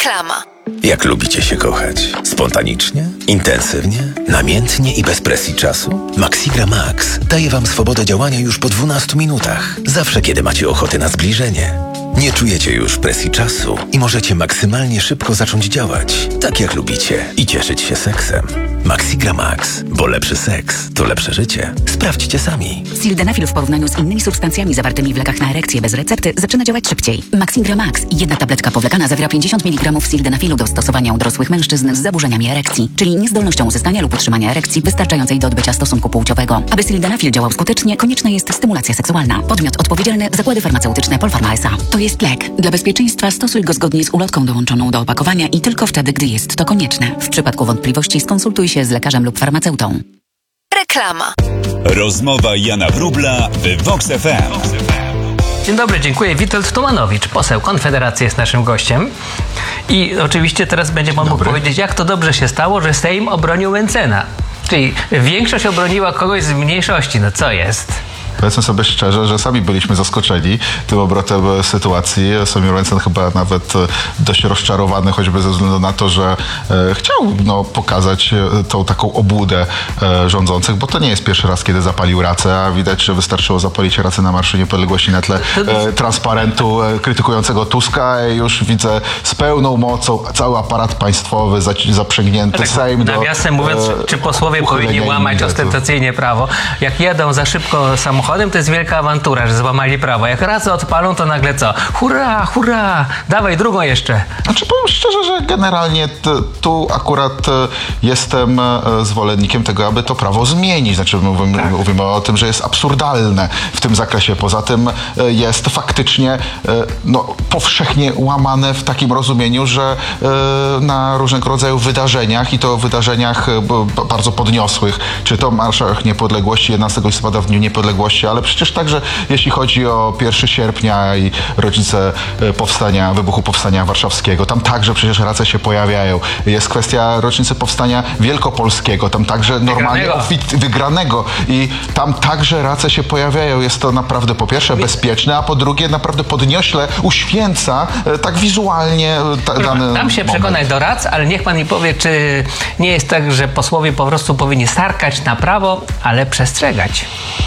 Reklama. Jak lubicie się kochać? Spontanicznie? Intensywnie? Namiętnie i bez presji czasu? Maxigra Max daje Wam swobodę działania już po 12 minutach. Zawsze, kiedy macie ochotę na zbliżenie. Nie czujecie już presji czasu i możecie maksymalnie szybko zacząć działać, tak jak lubicie, i cieszyć się seksem. Maxigra Max, bo lepszy seks to lepsze życie. Sprawdźcie sami. Sildenafil w porównaniu z innymi substancjami zawartymi w lekach na erekcję bez recepty zaczyna działać szybciej. Maxigra Max, jedna tabletka powlekana, zawiera 50 mg sildenafilu do stosowania u dorosłych mężczyzn z zaburzeniami erekcji, czyli niezdolnością uzyskania lub utrzymania erekcji wystarczającej do odbycia stosunku płciowego. Aby sildenafil działał skutecznie, konieczna jest stymulacja seksualna. Podmiot odpowiedzialny: Zakłady Farmaceutyczne Polpharma S.A. To jest lek. Dla bezpieczeństwa stosuj go zgodnie z ulotką dołączoną do opakowania i tylko wtedy, gdy jest to konieczne. W przypadku wątpliwości skonsultuj się z lekarzem lub farmaceutą. Reklama. Rozmowa Jana Wróbla w Vox FM. Dzień dobry, dziękuję. Witold Tumanowicz, poseł Konfederacji, jest naszym gościem. I oczywiście teraz będzie pan mógł powiedzieć, jak to dobrze się stało, że Sejm obronił Mencena. Czyli większość obroniła kogoś z mniejszości. No co jest? Powiedzmy sobie szczerze, że sami byliśmy zaskoczeni tym obrotem sytuacji. Sławomir Mencen chyba nawet dość rozczarowany, choćby ze względu na to, że chciał pokazać tą taką obłudę rządzących, bo to nie jest pierwszy raz, kiedy zapalił racę, a widać, że wystarczyło zapalić racę na Marszu Niepodległości na tle transparentu krytykującego Tuska i już widzę z pełną mocą cały aparat państwowy zaprzęgnięty, tak, Sejm nawiasem mówiąc, czy posłowie powinni łamać ostentacyjnie prawo? Jak jedą za szybko samochodem, to jest wielka awantura, że złamali prawo. Jak raz odpalą, to nagle co? Hurra, hurra! Dawaj drugą jeszcze. Znaczy powiem szczerze, że generalnie tu akurat jestem zwolennikiem tego, aby to prawo zmienić. Znaczy mówimy o tym, że jest absurdalne w tym zakresie. Poza tym jest faktycznie powszechnie łamane w takim rozumieniu, że na różnego rodzaju wydarzeniach i to wydarzeniach bardzo podniosłych, czy to Marszach Niepodległości 11 listopada w Dniu Niepodległości, ale przecież także jeśli chodzi o 1 sierpnia i rocznicę wybuchu Powstania Warszawskiego, tam także przecież racje się pojawiają. Jest kwestia rocznicy Powstania Wielkopolskiego, tam także normalnie wygranego i tam także racje się pojawiają. Jest to naprawdę po pierwsze bezpieczne, a po drugie naprawdę podniośle uświęca tak wizualnie dany Tam się przekonać do rac, ale niech pan mi powie, czy nie jest tak, że posłowie po prostu powinni starkać na prawo, ale przestrzegać.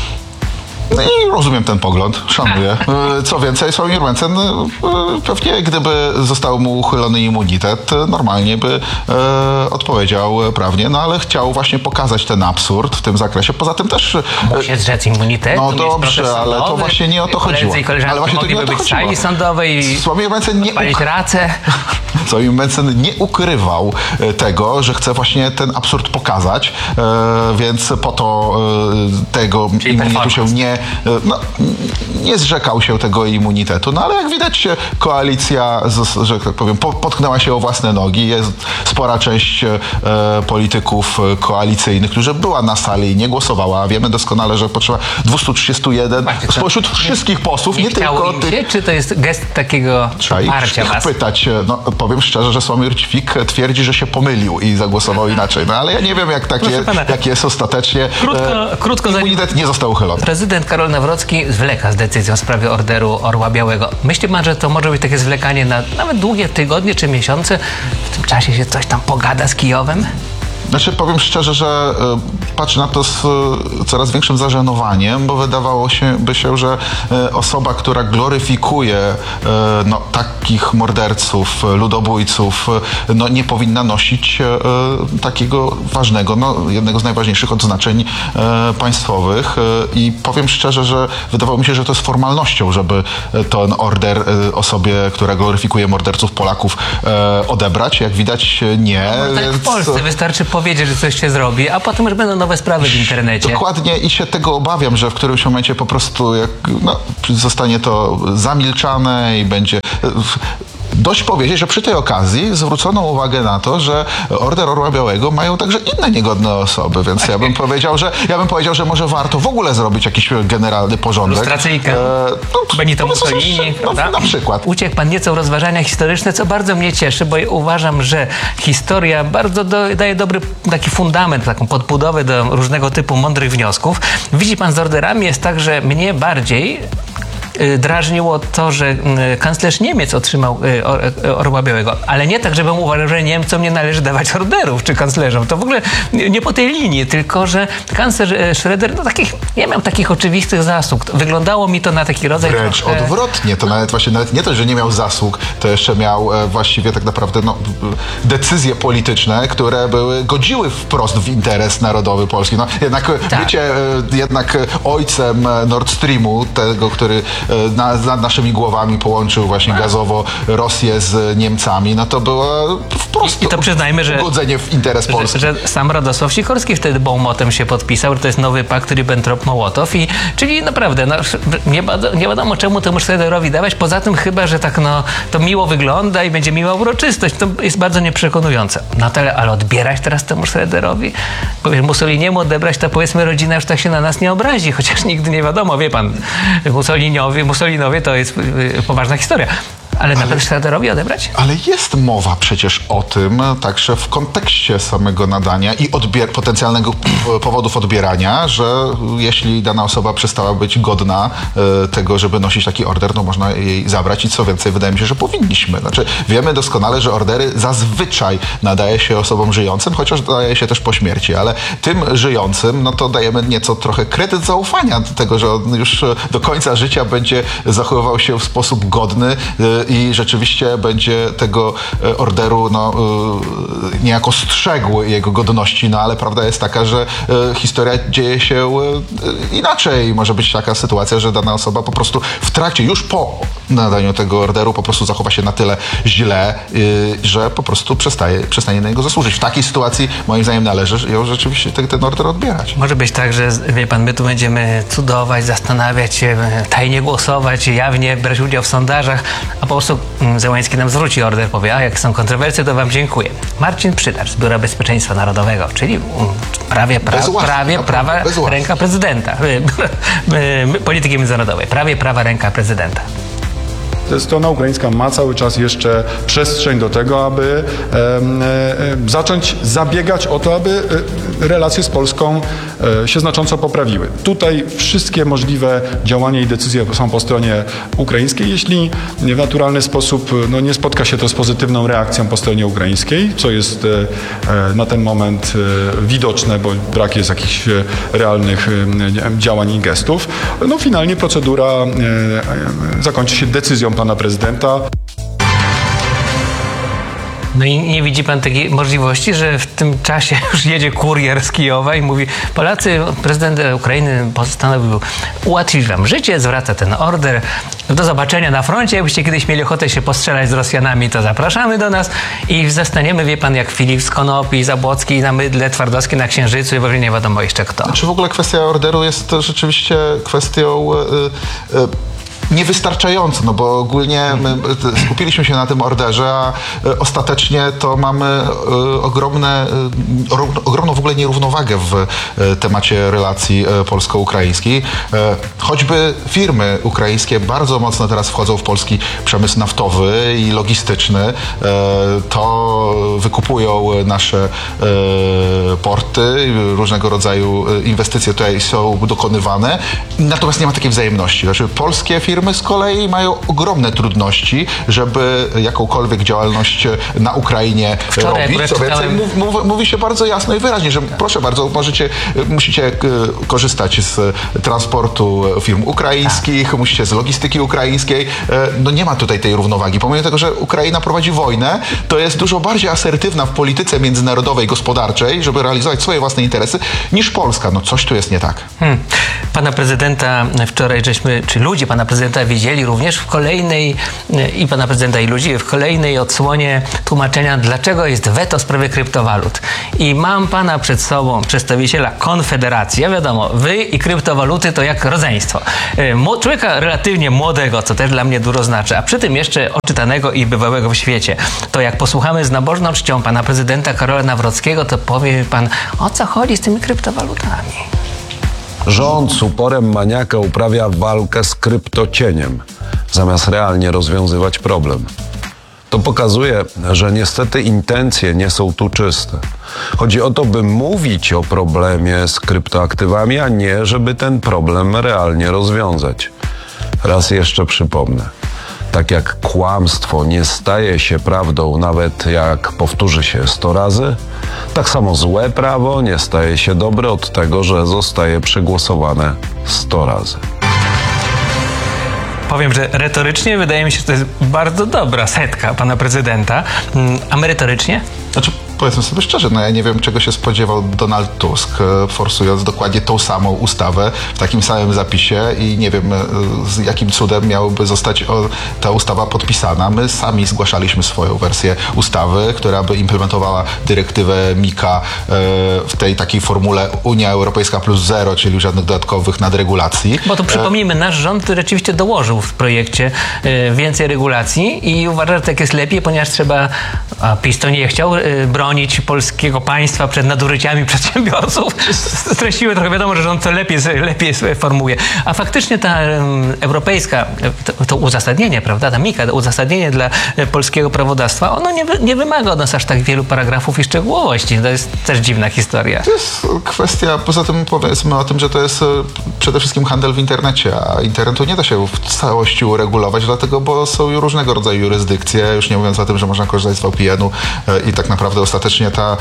I rozumiem ten pogląd, szanuję. Co więcej, Sławomir Mencen pewnie gdyby został mu uchylony immunitet, normalnie by odpowiedział prawnie, ale chciał właśnie pokazać ten absurd w tym zakresie. Poza tym też... Mógł się zrzec immunitetu. No dobrze, ale to właśnie nie o to chodziło. Koledzy i koleżanki mogliby być w sali sądowej i Sławomir Mencen odpalić racę. Sławomir Mencen nie ukrywał tego, że chce właśnie ten absurd pokazać, więc po to tego immunitetu się nie zrzekał się tego immunitetu. No ale jak widać, koalicja, że tak powiem, potknęła się o własne nogi. Jest spora część polityków koalicyjnych, którzy była na sali i nie głosowała. Wiemy doskonale, że potrzeba 231 spośród wszystkich posłów, nie tylko tych... Czy to jest gest takiego poparcia was? Pytać, powiem szczerze, że Sławomir Ćwik twierdzi, że się pomylił i zagłosował inaczej. No ale ja nie wiem, jak jest ostatecznie. Krótko immunitet nie został uchylony. Prezydent Karol Nawrocki zwleka z decyzją w sprawie orderu Orła Białego. Myśli pan, że to może być takie zwlekanie na nawet długie tygodnie czy miesiące? W tym czasie się coś tam pogada z Kijowem? Znaczy, powiem szczerze, że patrzę na to z coraz większym zażenowaniem, bo wydawało się, że osoba, która gloryfikuje takich morderców, ludobójców, nie powinna nosić takiego ważnego, jednego z najważniejszych odznaczeń państwowych. I powiem szczerze, że wydawało mi się, że to jest formalnością, żeby ten order osobie, która gloryfikuje morderców Polaków, odebrać. Jak widać, nie. Tak w Polsce wystarczy powiedzieć, że coś się zrobi, a potem już będą nowe sprawy w internecie. Dokładnie i się tego obawiam, że w którymś momencie po prostu zostanie to zamilczane i będzie... Dość powiedzieć, że przy tej okazji zwrócono uwagę na to, że Order Orła Białego mają także inne niegodne osoby, więc ja bym powiedział, że może warto w ogóle zrobić jakiś generalny porządek. Lustracyjkę. Benito Mussolini, prawda? Na przykład. Uciekł pan nieco w rozważania historyczne, co bardzo mnie cieszy, bo uważam, że historia bardzo daje dobry taki fundament, taką podbudowę do różnego typu mądrych wniosków. Widzi pan, z orderami jest tak, że mnie bardziej drażniło to, że kanclerz Niemiec otrzymał Orła Białego, ale nie tak, żebym uważał, że Niemcom nie należy dawać orderów czy kanclerzom. To w ogóle nie po tej linii, tylko że kanclerz Schröder nie miał takich oczywistych zasług. Wyglądało mi to na taki rodzaj... Wręcz odwrotnie. To nawet nie to, że nie miał zasług, to jeszcze miał właściwie tak naprawdę decyzje polityczne, które godziły wprost w interes narodowy Polski. No, jednak wiecie, jednak ojcem Nord Streamu, tego, który nad naszymi głowami połączył właśnie gazowo Rosję z Niemcami, no to było wprost I to przyznajmy, że ugodzenie w interes Polski. Że sam Radosław Sikorski wtedy Beaumontem się podpisał, że to jest nowy pakt Ribbentrop-Mołotow czyli naprawdę nie wiadomo czemu temu Schröderowi dawać, poza tym chyba, że tak to miło wygląda i będzie miła uroczystość. To jest bardzo nieprzekonujące. Ale odbierać teraz temu Schröderowi? Powiesz, Mussoliniemu odebrać, to powiedzmy rodzina już tak się na nas nie obrazi, chociaż nigdy nie wiadomo, wie pan, Mussolinowie to jest poważna historia. Ale nawet Schröderowi odebrać? Ale jest mowa przecież o tym, także w kontekście samego nadania i potencjalnego powodów odbierania, że jeśli dana osoba przestała być godna tego, żeby nosić taki order, no można jej zabrać i co więcej, wydaje mi się, że powinniśmy. Znaczy, wiemy doskonale, że ordery zazwyczaj nadaje się osobom żyjącym, chociaż daje się też po śmierci, ale tym żyjącym, no to dajemy nieco trochę kredyt zaufania do tego, że on już do końca życia będzie zachowywał się w sposób godny i rzeczywiście będzie tego orderu niejako strzegł jego godności, ale prawda jest taka, że historia dzieje się inaczej. Może być taka sytuacja, że dana osoba po prostu w trakcie, już po nadaniu tego orderu po prostu zachowa się na tyle źle, że po prostu przestanie na niego zasłużyć. W takiej sytuacji moim zdaniem należy ją rzeczywiście ten order odbierać. Może być tak, że wie pan, my tu będziemy cudować, zastanawiać się, tajnie głosować, jawnie brać udział w sondażach, a po prostu Zełański nam zwróci order, powie, a jak są kontrowersje, to wam dziękuję. Marcin Przydacz z Biura Bezpieczeństwa Narodowego, czyli prawa ręka prezydenta, polityki międzynarodowej, prawie prawa ręka prezydenta. Strona ukraińska ma cały czas jeszcze przestrzeń do tego, aby zacząć zabiegać o to, aby relacje z Polską się znacząco poprawiły. Tutaj wszystkie możliwe działania i decyzje są po stronie ukraińskiej. Jeśli w naturalny sposób nie spotka się to z pozytywną reakcją po stronie ukraińskiej, co jest na ten moment widoczne, bo brak jest jakichś realnych działań i gestów, finalnie procedura zakończy się decyzją pana prezydenta. No i nie widzi pan takiej możliwości, że w tym czasie już jedzie kurier z Kijowa i mówi, Polacy, prezydent Ukrainy postanowił ułatwić wam życie, zwraca ten order. Do zobaczenia na froncie. Jakbyście kiedyś mieli ochotę się postrzelać z Rosjanami, to zapraszamy do nas i zostaniemy, wie pan, jak Filip z Konopi, Zabłocki na Mydle, Twardowski na Księżycu i w ogóle nie wiadomo jeszcze kto. Czy w ogóle kwestia orderu jest rzeczywiście kwestią niewystarczająco, bo ogólnie my skupiliśmy się na tym orderze, a ostatecznie to mamy ogromną w ogóle nierównowagę w temacie relacji polsko-ukraińskiej. Choćby firmy ukraińskie bardzo mocno teraz wchodzą w polski przemysł naftowy i logistyczny. To wykupują nasze porty, różnego rodzaju inwestycje tutaj są dokonywane, natomiast nie ma takiej wzajemności. Znaczy, polskie firmy z kolei mają ogromne trudności, żeby jakąkolwiek działalność na Ukrainie robić. Co więcej, mówi się bardzo jasno i wyraźnie, że proszę bardzo, musicie korzystać z transportu firm ukraińskich, musicie z logistyki ukraińskiej. Nie ma tutaj tej równowagi. Pomimo tego, że Ukraina prowadzi wojnę, to jest dużo bardziej asertywna w polityce międzynarodowej, gospodarczej, żeby realizować swoje własne interesy, niż Polska. Coś tu jest nie tak. Pana prezydenta wczoraj czy ludzie pana prezydenta widzieli również w kolejnej, i pana prezydenta i ludzi, w kolejnej odsłonie tłumaczenia, dlaczego jest weto w sprawie kryptowalut. I mam pana przed sobą, przedstawiciela Konfederacji. Wiadomo, wy i kryptowaluty to jak rodzeństwo. Człowieka relatywnie młodego, co też dla mnie dużo znaczy, a przy tym jeszcze oczytanego i bywałego w świecie. To jak posłuchamy z nabożną czcią pana prezydenta Karola Nawrockiego, to powie pan, o co chodzi z tymi kryptowalutami? Rząd z uporem maniaka uprawia walkę z kryptocieniem, zamiast realnie rozwiązywać problem. To pokazuje, że niestety intencje nie są tu czyste. Chodzi o to, by mówić o problemie z kryptoaktywami, a nie żeby ten problem realnie rozwiązać. Raz jeszcze przypomnę. Tak jak kłamstwo nie staje się prawdą nawet jak powtórzy się 100 razy, tak samo złe prawo nie staje się dobre od tego, że zostaje przegłosowane 100 razy. Powiem, że retorycznie wydaje mi się, że to jest bardzo dobra setka pana prezydenta, a merytorycznie? Znaczy, powiedzmy sobie szczerze, ja nie wiem, czego się spodziewał Donald Tusk, forsując dokładnie tą samą ustawę w takim samym zapisie i nie wiem, z jakim cudem miałaby zostać ta ustawa podpisana. My sami zgłaszaliśmy swoją wersję ustawy, która by implementowała dyrektywę MiCA w tej takiej formule Unia Europejska plus zero, czyli żadnych dodatkowych nadregulacji. Bo tu przypomnijmy, nasz rząd rzeczywiście dołożył w projekcie więcej regulacji i uważa, że tak jest lepiej, ponieważ trzeba, a PiS to nie chciał, bronić polskiego państwa przed nadużyciami przedsiębiorców. Streściły trochę, wiadomo, że rząd to lepiej formuje. A faktycznie ta europejska, to uzasadnienie, prawda, ta MiCA, to uzasadnienie dla polskiego prawodawstwa, ono nie wymaga od nas aż tak wielu paragrafów i szczegółowości. To jest też dziwna historia. To jest kwestia, poza tym powiedzmy o tym, że to jest przede wszystkim handel w internecie, a internetu nie da się w całości uregulować, dlatego, bo są różnego rodzaju jurysdykcje, już nie mówiąc o tym, że można korzystać z VPN-u i tak naprawdę ostatecznie ta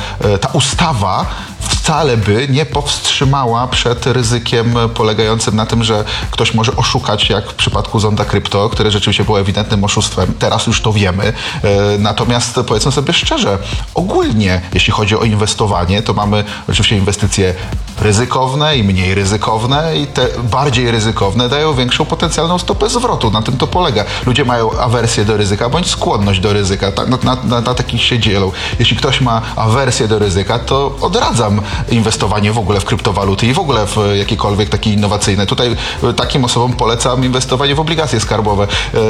ustawa wcale by nie powstrzymała przed ryzykiem polegającym na tym, że ktoś może oszukać, jak w przypadku Zonda Krypto, które rzeczywiście było ewidentnym oszustwem. Teraz już to wiemy. Natomiast powiedzmy sobie szczerze, ogólnie jeśli chodzi o inwestowanie, to mamy oczywiście inwestycje ryzykowne i mniej ryzykowne i te bardziej ryzykowne dają większą potencjalną stopę zwrotu. Na tym to polega. Ludzie mają awersję do ryzyka bądź skłonność do ryzyka. Na takich się dzielą. Jeśli ktoś ma awersję do ryzyka, to odradzam inwestowanie w ogóle w kryptowaluty i w ogóle w jakiekolwiek takie innowacyjne. Tutaj takim osobom polecam inwestowanie w obligacje skarbowe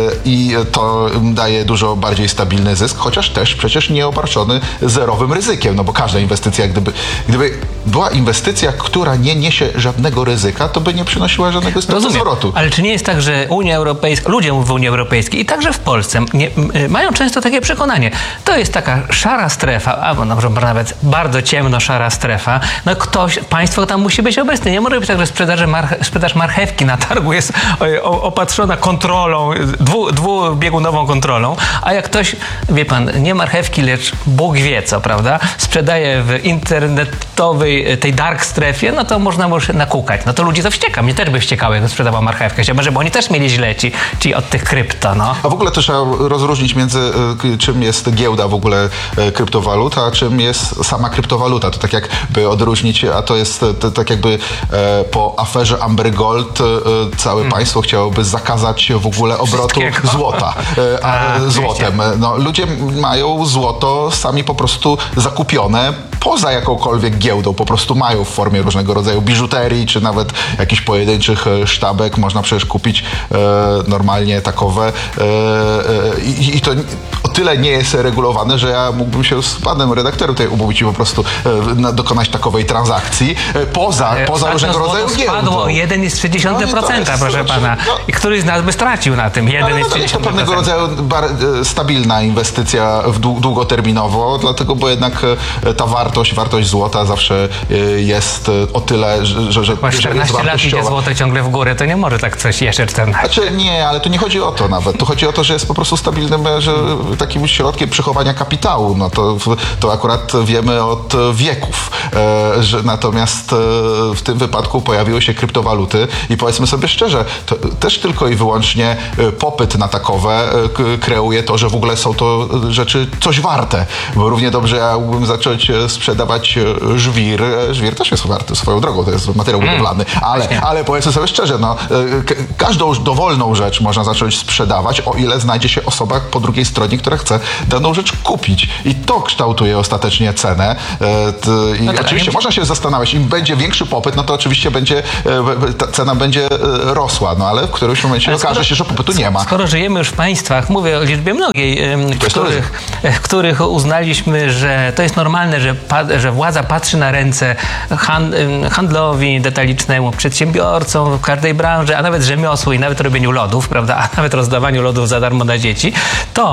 i to daje dużo bardziej stabilny zysk, chociaż też przecież nie obarczony zerowym ryzykiem, no bo każda inwestycja, gdyby była inwestycja, która nie niesie żadnego ryzyka, to by nie przynosiła żadnego zwrotu. Ale czy nie jest tak, że Unia Europejska, ludzie w Unii Europejskiej i także w Polsce mają często takie przekonanie, to jest taka szara strefa, albo nawet bardzo ciemno szara strefa, no państwo tam musi być obecne. Nie może być tak, że sprzedaż marchewki na targu jest opatrzona kontrolą, dwubiegunową kontrolą, a jak ktoś, wie pan, nie marchewki, lecz Bóg wie co, prawda, sprzedaje w internetowej, tej dark strefie, no to można mu nakukać. No to ludzi to wścieka. Mnie też by wściekało, jak sprzedawał marchewkę. Chciałbym, żeby oni też mieli źle, ci od tych krypto, no. A w ogóle to trzeba rozróżnić między czym jest giełda w ogóle kryptowalut, a czym jest sama kryptowaluta. To tak jakby odróżnić, a to jest tak jakby po aferze Amber Gold całe państwo chciałoby zakazać w ogóle obrotu złota. Złotem. No, ludzie mają złoto sami po prostu zakupione poza jakąkolwiek giełdą, po prostu mają w formie różnego rodzaju biżuterii, czy nawet jakichś pojedynczych sztabek. Można przecież kupić normalnie takowe i to o tyle nie jest regulowane, że ja mógłbym się z panem redaktorem tutaj umówić i po prostu dokonać takowej transakcji poza różnego rodzaju giełdą. Spadło 1,3%, proszę pana. I któryś z nas by stracił na tym 1,3%. Jest to pewnego rodzaju stabilna inwestycja długoterminowo, dlatego, bo jednak ta wartość złota zawsze jest o tyle, że jest 14 lat idzie złoto ciągle w górę, to nie może tak coś jeszcze 14. Znaczy nie, ale tu nie chodzi o to nawet. Tu chodzi o to, że jest po prostu stabilnym, takim środkiem przechowania kapitału. No to akurat wiemy od wieków. Natomiast w tym wypadku pojawiły się kryptowaluty i powiedzmy sobie szczerze, to też tylko i wyłącznie popyt na takowe kreuje to, że w ogóle są to rzeczy coś warte. Bo równie dobrze ja mógłbym zacząć sprzedawać żwir. Żwir też jest warty swoją drogą, to jest materiał budowlany. Ale powiedzmy sobie szczerze, no, każdą dowolną rzecz można zacząć sprzedawać, o ile znajdzie się osoba po drugiej stronie, która chce daną rzecz kupić. I to kształtuje ostatecznie cenę. I oczywiście można się zastanawiać, im będzie większy popyt, no to oczywiście ta cena będzie rosła, no ale w którymś momencie okaże się, że popytu nie ma. Skoro żyjemy już w państwach, mówię o liczbie mnogiej, w których uznaliśmy, że to jest normalne, że władza patrzy na ręce handlowi detalicznemu, przedsiębiorcom w każdej branży, a nawet rzemiosłu i nawet robieniu lodów, prawda, a nawet rozdawaniu lodów za darmo dla dzieci, to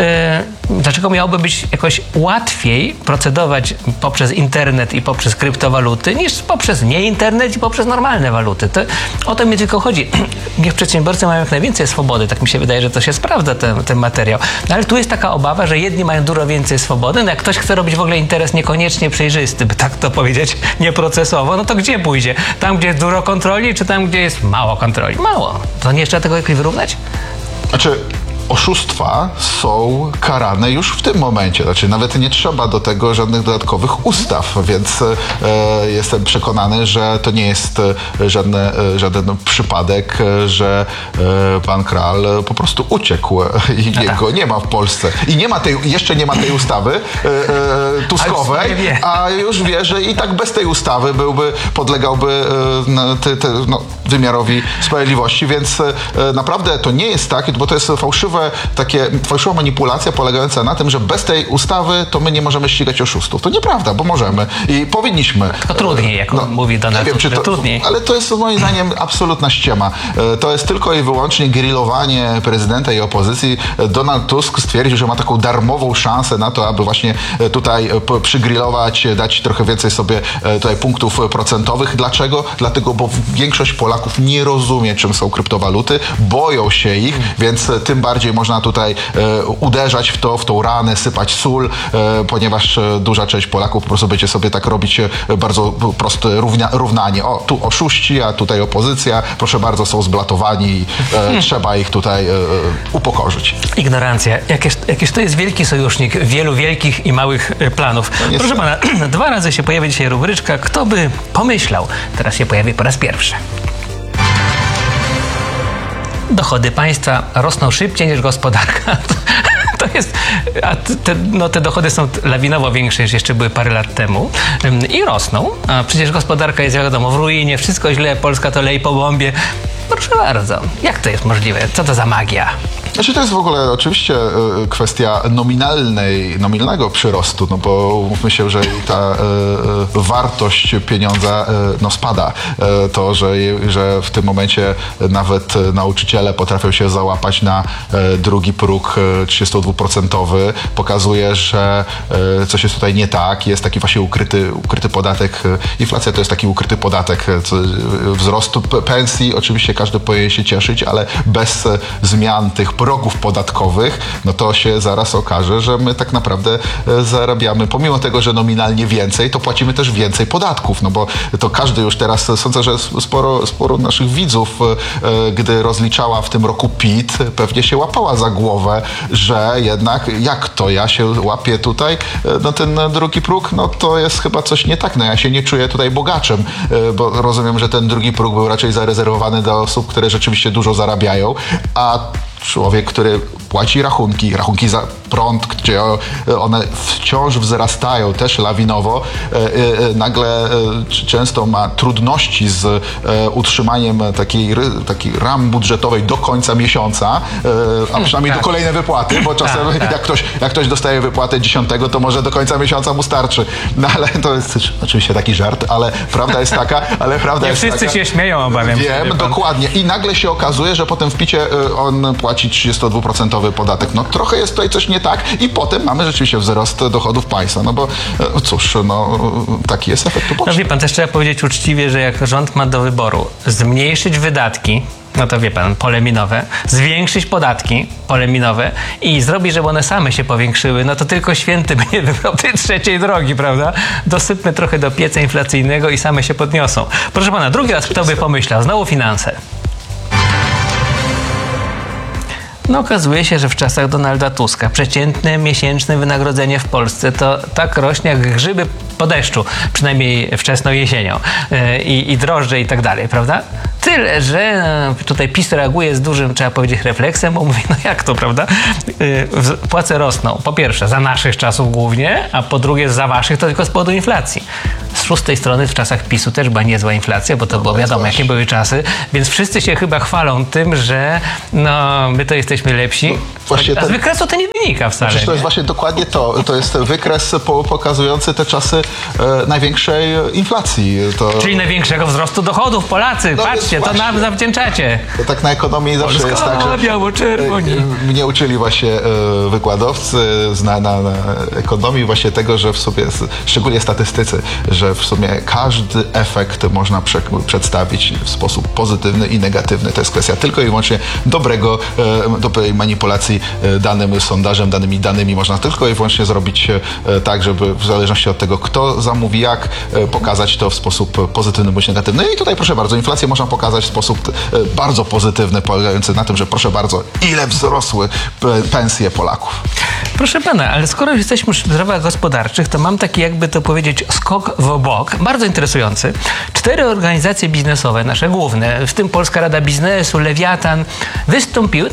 dlaczego miałoby być jakoś łatwiej procedować poprzez internet i poprzez kryptowaluty niż poprzez nie internet i poprzez normalne waluty. O to mi tylko chodzi. Niech przedsiębiorcy mają jak najwięcej swobody. Tak mi się wydaje, że to się sprawdza ten materiał. No, ale tu jest taka obawa, że jedni mają dużo więcej swobody. No jak ktoś chce robić w ogóle interes niekoniecznie przejrzysty, by tak to powiedzieć, nieprocesowo, no to gdzie pójdzie? Tam, gdzie jest dużo kontroli, czy tam, gdzie jest mało kontroli? Mało. To nie trzeba tego jakoś wyrównać? Znaczy, oszustwa są karane już w tym momencie. Znaczy, nawet nie trzeba do tego żadnych dodatkowych ustaw, więc jestem przekonany, że to nie jest żaden przypadek, że pan Kral po prostu uciekł i jego nie ma w Polsce. I jeszcze nie ma tej ustawy tuskowej, a już wie, że i tak bez tej ustawy podlegałby wymiarowi sprawiedliwości, więc naprawdę to nie jest tak, bo to jest fałszywa manipulacja polegająca na tym, że bez tej ustawy to my nie możemy ścigać oszustów. To nieprawda, bo możemy i powinniśmy. To trudniej, jak on mówi Donald Tusk, trudniej. Ale to jest moim zdaniem absolutna ściema. To jest tylko i wyłącznie grillowanie prezydenta i opozycji. Donald Tusk stwierdził, że ma taką darmową szansę na to, aby właśnie tutaj przygrillować, dać trochę więcej sobie tutaj punktów procentowych. Dlaczego? Dlatego, bo większość Polaków nie rozumie, czym są kryptowaluty, boją się ich, więc tym bardziej można tutaj uderzać w tą ranę, sypać sól, ponieważ duża część Polaków po prostu będzie sobie tak robić bardzo proste równanie. O, tu oszuści, a tutaj opozycja, proszę bardzo, są zblatowani i trzeba ich tutaj upokorzyć. Ignorancja. Jakież to jest wielki sojusznik wielu wielkich i małych planów. Proszę pana, 2 razy się pojawia dzisiaj rubryczka Kto by pomyślał? Teraz się pojawi po raz pierwszy. Dochody państwa rosną szybciej niż gospodarka. To jest, te dochody są lawinowo większe niż jeszcze były parę lat temu i rosną, a przecież gospodarka jest, wiadomo, w ruinie, wszystko źle, Polska to lej po bombie. Proszę bardzo, jak to jest możliwe? Co to za magia? Znaczy to jest w ogóle oczywiście kwestia nominalnego przyrostu, no bo mówmy się, że ta wartość pieniądza spada. To, że w tym momencie nawet nauczyciele potrafią się załapać na drugi próg 32%, pokazuje, że coś jest tutaj nie tak. Jest taki właśnie ukryty podatek. Inflacja to jest taki ukryty podatek. Wzrostu pensji oczywiście każdy powinien się cieszyć, ale bez zmian tych progów podatkowych, no to się zaraz okaże, że my tak naprawdę zarabiamy, pomimo tego, że nominalnie więcej, to płacimy też więcej podatków, no bo to każdy już teraz, sądzę, że sporo naszych widzów, gdy rozliczała w tym roku PIT, pewnie się łapała za głowę, że jednak jak to ja się łapię tutaj, no ten drugi próg, no to jest chyba coś nie tak, no ja się nie czuję tutaj bogaczem, bo rozumiem, że ten drugi próg był raczej zarezerwowany dla osób, które rzeczywiście dużo zarabiają, a człowiek, który płaci rachunki za prąd, gdzie one wciąż wzrastają też lawinowo, nagle często ma trudności z utrzymaniem takiej ram budżetowej do końca miesiąca, a przynajmniej do kolejnej wypłaty, bo czasem jak ktoś dostaje wypłatę 10, to może do końca miesiąca mu starczy. No ale to jest oczywiście taki żart, ale prawda jest taka, Nie wszyscy się śmieją, obawiam się. Wiem, dokładnie. I nagle się okazuje, że potem w PIT-cie on płaci 32% podatek. No trochę jest tutaj coś nie tak i potem mamy rzeczywiście wzrost dochodów państwa. No bo cóż, taki jest efekt uboczny. No wie pan, też trzeba powiedzieć uczciwie, że jak rząd ma do wyboru zmniejszyć wydatki, no to wie pan, pole minowe, zwiększyć podatki, pole minowe i zrobić, żeby one same się powiększyły, no to tylko święty by nie wybrał tej trzeciej drogi, prawda? Dosypmy trochę do pieca inflacyjnego i same się podniosą. Proszę pana, drugi raz kto by pomyślał? Znowu finanse. No okazuje się, że w czasach Donalda Tuska przeciętne miesięczne wynagrodzenie w Polsce to tak rośnie jak grzyby po deszczu, przynajmniej wczesną jesienią i drożdże i tak dalej, prawda? Tyle, że tutaj PiS reaguje z dużym, trzeba powiedzieć, refleksem, bo mówi, no jak to, prawda? Płace rosną, po pierwsze za naszych czasów głównie, a po drugie za waszych to tylko z powodu inflacji. Z szóstej strony w czasach PiS-u też była niezła inflacja, bo to było wiadomo, jakie były czasy, więc wszyscy się chyba chwalą tym, że no my to jesteśmy lepsi. właśnie A z wykresu to nie wynika wcale. Przecież to jest nie? właśnie dokładnie to. To jest wykres pokazujący te czasy największej inflacji. Czyli największego wzrostu dochodów. Polacy, No patrzcie, więc to nam właśnie. zawdzięczacie. To tak na ekonomii zawsze jest tak, że biało-czerwoni. mnie uczyli właśnie wykładowcy na ekonomii właśnie tego, że w sumie, szczególnie statystycy, że w sumie każdy efekt można przedstawić w sposób pozytywny i negatywny. To jest kwestia tylko i wyłącznie dobrej manipulacji danym sondażem, danymi można tylko i wyłącznie zrobić tak, żeby w zależności od tego, kto zamówi jak, pokazać to w sposób pozytywny bądź negatywny. I tutaj proszę bardzo, inflację można pokazać w sposób bardzo pozytywny, polegający na tym, że proszę bardzo, ile wzrosły pensje Polaków. Proszę pana, ale skoro już jesteśmy w sprawach gospodarczych, to mam taki, jakby to powiedzieć, skok w bok, bardzo interesujący. 4 organizacje biznesowe, nasze główne, w tym Polska Rada Biznesu, Lewiatan, wystąpiły,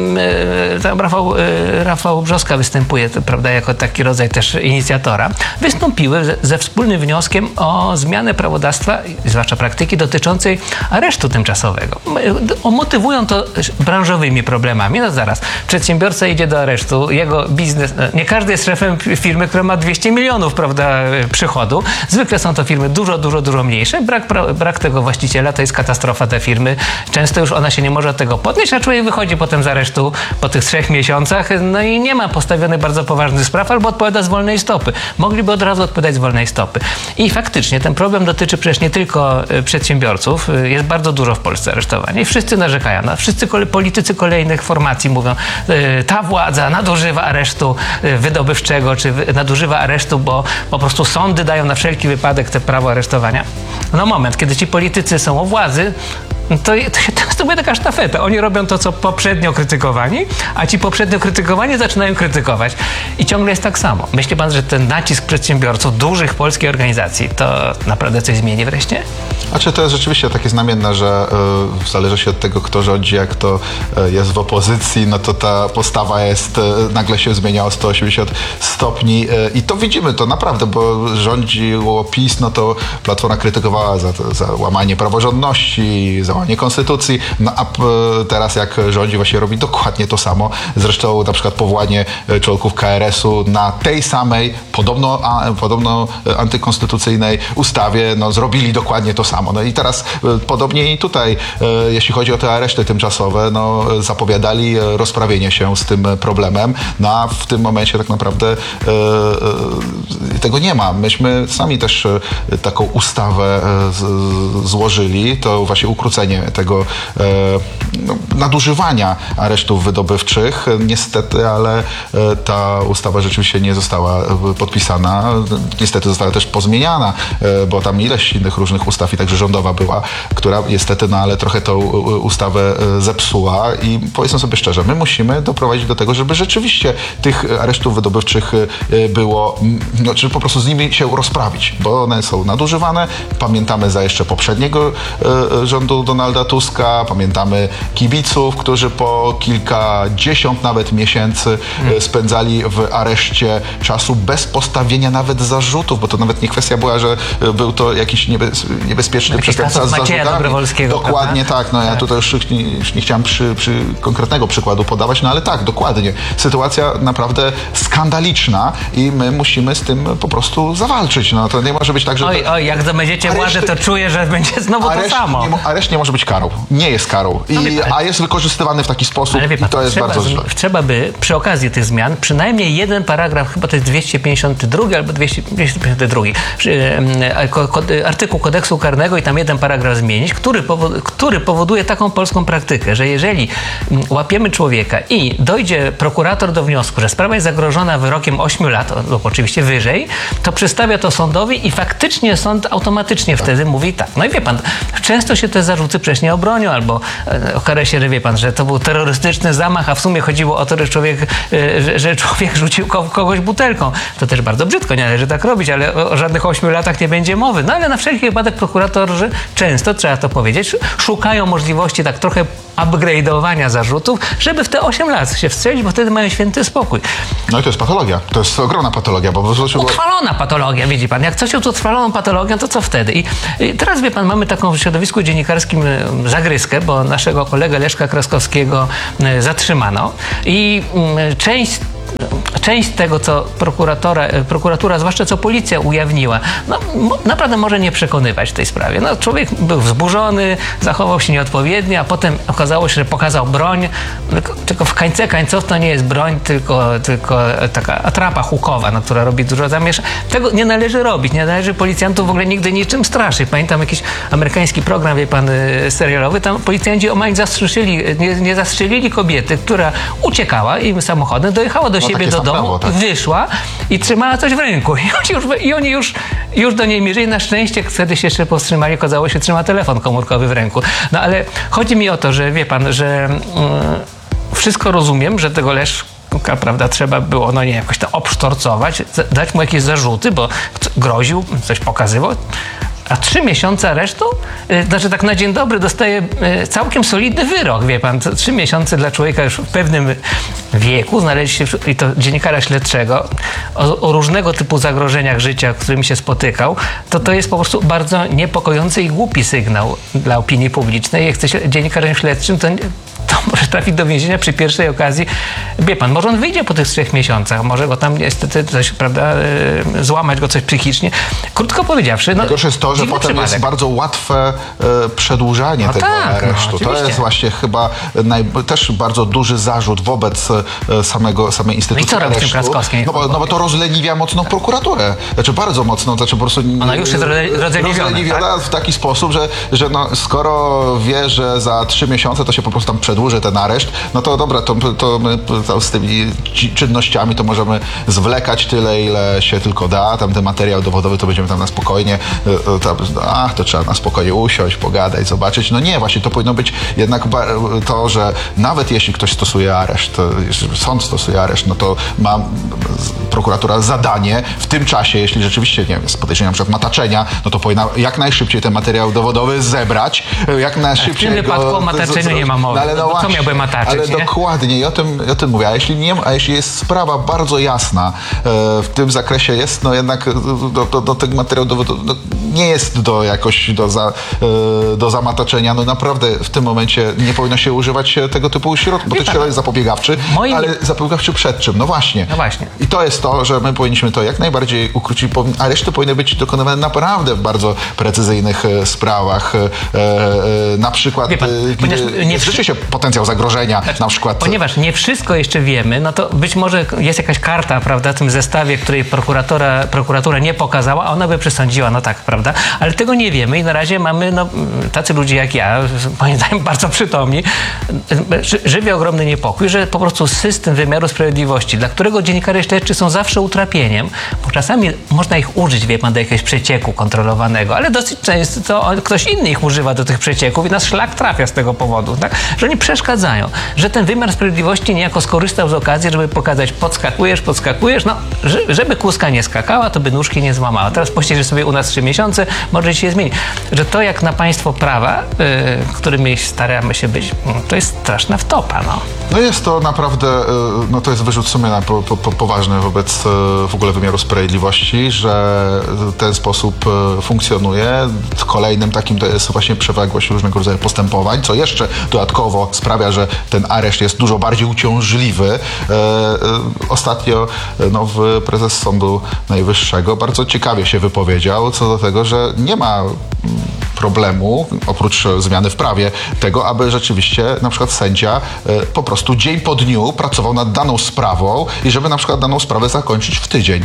tam Rafał Brzoska występuje, to, prawda, jako taki rodzaj też inicjatora, wystąpiły ze wspólnym wnioskiem o zmianę prawodawstwa, zwłaszcza praktyki dotyczącej aresztu tymczasowego. Motywują to branżowymi problemami. No zaraz, przedsiębiorca idzie do aresztu, jego biznes, nie każdy jest szefem firmy, która ma 200 milionów, prawda, przychodu. Zwykle są to firmy dużo mniejsze. Brak tego właściciela to jest katastrofa dla firmy. Często już ona się nie może od tego podnieść, a człowiek wychodzi potem z aresztu po tych 3 miesiącach, no i nie ma postawionych bardzo poważnych spraw, albo odpowiada z wolnej stopy. Mogliby od razu odpowiadać z wolnej stopy. I faktycznie ten problem dotyczy przecież nie tylko przedsiębiorców. Jest bardzo dużo w Polsce aresztowań i wszyscy narzekają. No, wszyscy politycy kolejnych formacji mówią, ta władza nadużywa aresztu wydobywczego, czy nadużywa aresztu, bo po prostu sądy dają na wszelki wypadek te prawo aresztowania. No moment, kiedy ci politycy są u władzy, to będzie taka sztafeta. Oni robią to, co poprzednio krytykowani, a ci poprzednio krytykowani zaczynają krytykować. I ciągle jest tak samo. Myśli pan, że ten nacisk przedsiębiorców, dużych polskich organizacji, to naprawdę coś zmieni wreszcie? Znaczy to jest rzeczywiście takie znamienne, że w zależności od tego, kto rządzi, jak kto jest w opozycji, no to ta postawa jest, nagle się zmienia o 180 stopni i to widzimy, to naprawdę, bo rządziło PiS, no to Platforma krytykowała za łamanie praworządności, za łamanie konstytucji, no a teraz jak rządzi, właśnie robi dokładnie to samo. Zresztą na przykład powołanie członków KRS-u na tej samej, podobno antykonstytucyjnej ustawie, no zrobili dokładnie to samo. No i teraz podobnie i tutaj, jeśli chodzi o te areszty tymczasowe, no zapowiadali rozprawienie się z tym problemem, no a w tym momencie tak naprawdę tego nie ma. Myśmy sami też taką ustawę złożyli, to właśnie ukrócenie tego nadużywania aresztów wydobywczych. Niestety, ale ta ustawa rzeczywiście nie została podpisana. Niestety została też pozmieniana, bo tam ileś innych różnych ustaw i także rządowa była, która niestety, no ale trochę tą ustawę zepsuła i powiedzmy sobie szczerze, my musimy doprowadzić do tego, żeby rzeczywiście tych aresztów wydobywczych było, no, czy po prostu z nimi się rozprawić, bo one są nadużywane. Pamiętamy za jeszcze poprzedniego rządu Donalda Tuska, pamiętamy kibiców, którzy po kilkadziesiąt nawet miesięcy spędzali w areszcie czasu bez postawienia nawet zarzutów, bo to nawet nie kwestia była, że był to jakiś niebezpieczny przestępca z zarzutami. Dokładnie tak. No ja tutaj już nie chciałem przy konkretnego przykładu podawać, no ale tak, dokładnie. Sytuacja naprawdę skandaliczna i my musimy z tym po prostu zawalczyć. No to nie może być tak, że... Oj, jak zdobędziecie władzę, to czuję, że będzie znowu to samo. Areszt nie może być karą. Nie jest karą. A jest wykorzystywany w taki sposób, ale wie pan, i to jest bardzo źle. Trzeba by przy okazji tych zmian przynajmniej jeden paragraf, chyba to jest 252 albo 252, artykuł kodeksu karnego i tam jeden paragraf zmienić, który powoduje taką polską praktykę, że jeżeli łapiemy człowieka i dojdzie prokurator do wniosku, że sprawa jest zagrożona wyrokiem 8 lat lub oczywiście wyżej, to przedstawia to sądowi i faktycznie sąd automatycznie wtedy mówi tak. No i wie pan, często się te zarzuty przecież nie obronią, albo okaże się, że wie pan, że to był terrorystyczny zamach, a w sumie chodziło o to, że człowiek rzucił kogoś butelką. To też bardzo brzydko, nie należy tak robić, ale o żadnych 8 latach nie będzie mowy. No ale na wszelki wypadek prokuratorzy często, trzeba to powiedzieć, szukają możliwości tak trochę upgrade'owania zarzutów, żeby w te 8 lat się wstrzelić, bo wtedy mają święty spokój. No i to jest patologia. To jest ogromna patologia, bo po prostu... Utrwalona patologia, widzi pan. Jak coś jest utrwaloną patologią, to co wtedy? I teraz, wie pan, mamy taką w środowisku dziennikarskim zagryskę, bo naszego kolegę Leszka Kraskowskiego zatrzymano i część tego, co prokuratura, zwłaszcza co policja ujawniła, no, naprawdę może nie przekonywać w tej sprawie. No, człowiek był wzburzony, zachował się nieodpowiednio, a potem okazało się, że pokazał broń, tylko w końcu końców to nie jest broń, tylko taka atrapa hukowa, no, która robi dużo zamieszania. Tego nie należy robić, nie należy policjantów w ogóle nigdy niczym straszyć. Pamiętam jakiś amerykański program, wie pan, serialowy, tam policjanci omal nie zastrzelili kobiety, która uciekała im samochodem, dojechała do siebie do domu, tak. wyszła i trzymała coś w ręku. I oni już do niej mierzyli. Na szczęście wtedy się jeszcze powstrzymali, okazało się, trzyma telefon komórkowy w ręku. No ale chodzi mi o to, że wie pan, że wszystko rozumiem, że tego Leszka, prawda, trzeba było, no nie, jakoś to obsztorcować, dać mu jakieś zarzuty, bo groził, coś pokazywał. A 3 miesiące aresztu? Znaczy tak na dzień dobry dostaje całkiem solidny wyrok, wie pan. 3 miesiące dla człowieka już w pewnym wieku, znaleźć się, i to dziennikarza śledczego, o różnego typu zagrożeniach życia, z którymi się spotykał, to jest po prostu bardzo niepokojący i głupi sygnał dla opinii publicznej. Jak chce się dziennikarzem śledczym, to może trafić do więzienia przy pierwszej okazji. Wie pan, może on wyjdzie po tych 3 miesiącach, może go tam niestety coś, prawda, złamać go coś psychicznie. Krótko powiedziawszy, no, najgorsze jest to, że potem przypadek. jest bardzo łatwe przedłużanie tego aresztu. To oczywiście. jest właśnie chyba też bardzo duży zarzut wobec samej instytucji co robi z tym aresztu. Kraskowskim? No bo to rozleniwia mocno prokuraturę. Znaczy bardzo mocno, po prostu... Ona już jest rozleniwiona, tak? w taki sposób, że no, skoro wie, że za 3 miesiące to się po prostu tam przedłuży ten areszt, no to dobra, to my z tymi czynnościami to możemy zwlekać tyle, ile się tylko da. Tam ten materiał dowodowy to będziemy tam na spokojnie, to trzeba na spokojnie usiąść, pogadać, zobaczyć. No nie, właśnie to powinno być jednak to, że nawet jeśli ktoś stosuje areszt, sąd stosuje areszt, no to ma prokuratura zadanie w tym czasie, jeśli rzeczywiście, nie wiem, jest podejrzenie na przykład mataczenia, no to powinna jak najszybciej ten materiał dowodowy zebrać, jak najszybciej w tym wypadku o mataczeniu nie ma mowy. Ale no co właśnie, miałby mataczyć, ale nie? dokładnie, i o tym mówię. A jeśli jest sprawa bardzo jasna w tym zakresie, jest no jednak do tego materiału dowodu nie jest do zamataczenia. No naprawdę w tym momencie nie powinno się używać tego typu środków, bo to jest środek zapobiegawczy, ale zapobiegawczy przed czym? No właśnie. I to jest to, że my powinniśmy to jak najbardziej ukrócić, a reszty powinny być dokonywane naprawdę w bardzo precyzyjnych sprawach. Na przykład zliczy się potencjał zagrożenia, na przykład. Ponieważ nie wszystko jeszcze wiemy, no to być może jest jakaś karta, prawda, w tym zestawie, której prokuratura nie pokazała, a ona by przesądziła, no tak, prawda, ale tego nie wiemy i na razie mamy, no, tacy ludzie jak ja, moim zdaniem bardzo przytomni, żywi ogromny niepokój, że po prostu system wymiaru sprawiedliwości, dla którego dziennikarze śledczy są zawsze utrapieniem, bo czasami można ich użyć, wie pan, do jakiegoś przecieku kontrolowanego, ale dosyć często ktoś inny ich używa do tych przecieków i nas szlak trafia z tego powodu, tak, że oni przeszkadzają, że ten wymiar sprawiedliwości niejako skorzystał z okazji, żeby pokazać, podskakujesz, no, żeby kłuska nie skakała, to by nóżki nie złamała. Teraz posiedzisz sobie u nas 3 miesiące, może się zmieni. Że to jak na państwo prawa, którymi staramy się być, to jest straszna wtopa, no. No jest to naprawdę, no to jest wyrzut sumienia poważny wobec w ogóle wymiaru sprawiedliwości, że w ten sposób funkcjonuje. Kolejnym takim to jest właśnie przewlekłość różnego rodzaju postępowań, co jeszcze dodatkowo sprawia, że ten areszt jest dużo bardziej uciążliwy. Ostatnio prezes Sądu Najwyższego bardzo ciekawie się wypowiedział co do tego, że nie ma problemu, oprócz zmiany w prawie, tego, aby rzeczywiście na przykład sędzia po prostu dzień po dniu pracował nad daną sprawą i żeby na przykład daną sprawę zakończyć w tydzień.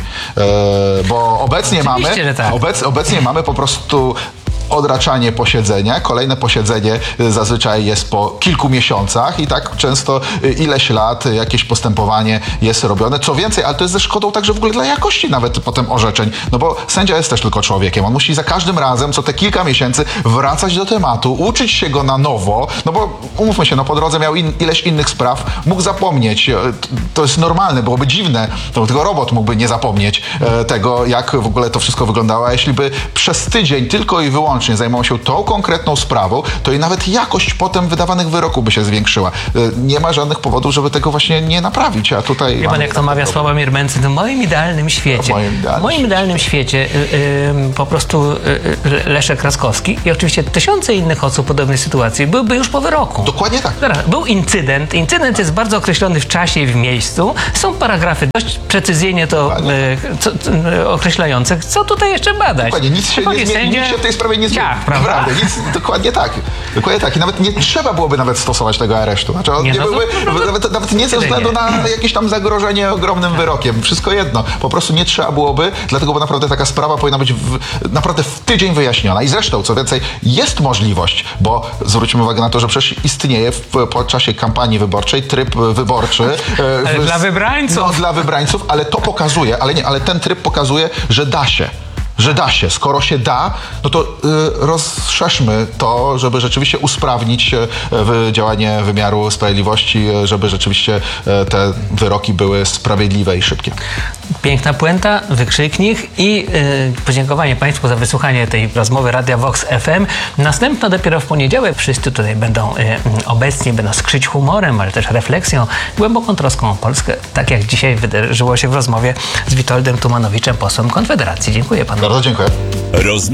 Bo obecnie obecnie mamy po prostu odraczanie posiedzenia. Kolejne posiedzenie zazwyczaj jest po kilku miesiącach i tak często ileś lat jakieś postępowanie jest robione. Co więcej, ale to jest ze szkodą także w ogóle dla jakości nawet potem orzeczeń. No bo sędzia jest też tylko człowiekiem. On musi za każdym razem, co te kilka miesięcy wracać do tematu, uczyć się go na nowo, no bo umówmy się, no po drodze miał ileś innych spraw, mógł zapomnieć. To jest normalne, byłoby dziwne, to tylko robot mógłby nie zapomnieć tego, jak w ogóle to wszystko wyglądało. A jeśli by przez tydzień tylko i wyłącznie wyłącznie zajmował się tą konkretną sprawą, to i nawet jakość potem wydawanych wyroków by się zwiększyła. Nie ma żadnych powodów, żeby tego właśnie nie naprawić, a tutaj... Wie pan, jak to mawia Sławomir Mencen, w moim idealnym świecie. W moim idealnym świecie po prostu Leszek Raskowski i oczywiście tysiące innych osób w podobnej sytuacji byłby już po wyroku. Dokładnie tak. Był incydent. Incydent jest bardzo określony w czasie i w miejscu. Są paragrafy dość precyzyjnie to określające. Co tutaj jeszcze badać? Dokładnie, nic się w tej sprawie nie zmieni. Prawda? Naprawdę, nic, dokładnie tak. Dokładnie tak. I nawet nie trzeba byłoby nawet stosować tego aresztu. Znaczy, nawet nie ze względu na jakieś tam zagrożenie ogromnym wyrokiem. Wszystko jedno. Po prostu nie trzeba byłoby, dlatego bo naprawdę taka sprawa powinna być naprawdę w tydzień wyjaśniona. I zresztą, co więcej, jest możliwość, bo zwróćmy uwagę na to, że przecież istnieje po czasie kampanii wyborczej tryb wyborczy. Dla wybrańców. No, dla wybrańców, ale to pokazuje, ale ten tryb pokazuje, że da się. Skoro się da, no to rozszerzmy to, żeby rzeczywiście usprawnić działanie wymiaru sprawiedliwości, żeby rzeczywiście te wyroki były sprawiedliwe i szybkie. Piękna puenta, wykrzyknik i podziękowanie Państwu za wysłuchanie tej rozmowy Radia Vox FM. Następna dopiero w poniedziałek. Wszyscy tutaj będą obecni, będą skrzyć humorem, ale też refleksją, głęboką troską o Polskę, tak jak dzisiaj wydarzyło się w rozmowie z Witoldem Tumanowiczem, posłem Konfederacji. Dziękuję panu. Bardzo dziękuję.